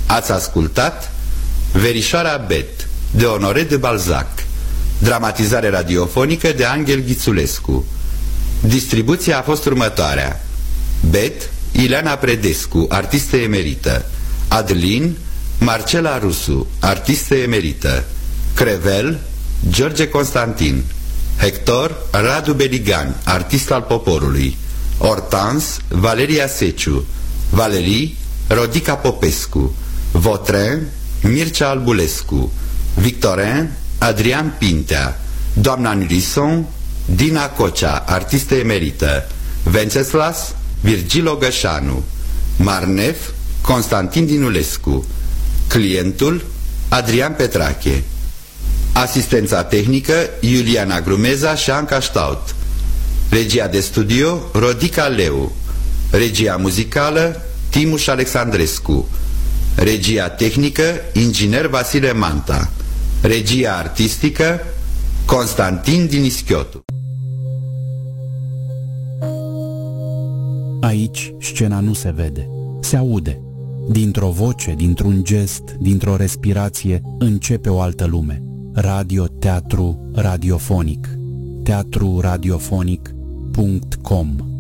Ați ascultat Verișoara Bet, de Honoré de Balzac, dramatizare radiofonică de Angel Ghițulescu. Distribuția a fost următoarea: Bet, Ileana Predescu, artistă emerită; Adelin, Marcela Rusu, artistă emerită; Crevel, George Constantin; Hector, Radu Beligan, artist al poporului; Hortans, Valeria Seciu; Valerii, Rodica Popescu; Vautrin, Mircea Albulescu; Victorin, Adrian Pintea; Doamna Nurison, Dina Cocea, artistă emerită; Venceslas, Virgil Ogășanu; Marnef, Constantin Dinulescu; Clientul, Adrian Petrache. Asistența tehnică, Iuliana Grumeza și Anca Staut. Regia de studio, Rodica Leu. Regia muzicală, Timuș Alexandrescu. Regia tehnică, inginer Vasile Manta. Regia artistică, Constantin Dinischiotu. Aici scena nu se vede, se aude. Dintr-o voce, dintr-un gest, dintr-o respirație, începe o altă lume. Radio-teatru radiofonic. teatruradiofonic.com